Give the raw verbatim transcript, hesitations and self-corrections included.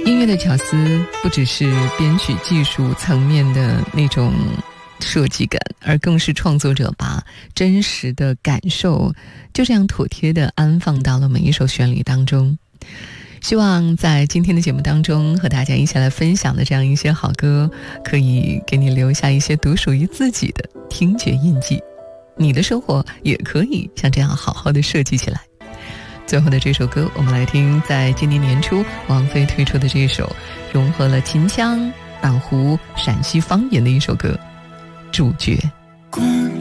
音乐的巧思不只是编曲技术层面的那种设计感，而更是创作者把真实的感受就这样妥帖地安放到了每一首旋律当中。希望在今天的节目当中和大家一起来分享的这样一些好歌，可以给你留下一些独属于自己的听觉印记，你的生活也可以像这样好好的设计起来。最后的这首歌，我们来听在今年年初王菲推出的这首融合了秦腔、板胡、陕西方言的一首歌《主角》。